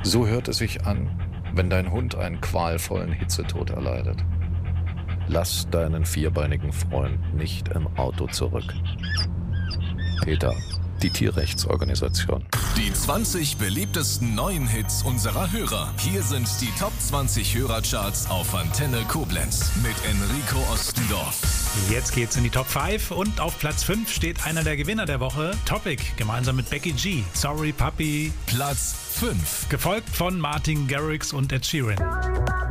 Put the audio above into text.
So hört es sich an, wenn dein Hund einen qualvollen Hitzetod erleidet. Lass deinen vierbeinigen Freund nicht im Auto zurück. PETA, die Tierrechtsorganisation. Die 20 beliebtesten neuen Hits unserer Hörer. Hier sind die Top 20 Hörercharts auf Antenne Koblenz mit Enrico Ostendorf. Jetzt geht's in die Top 5 und auf Platz 5 steht einer der Gewinner der Woche, Topic, gemeinsam mit Becky G. Sorry Puppy. Platz 5. Gefolgt von Martin Garrix und Ed Sheeran.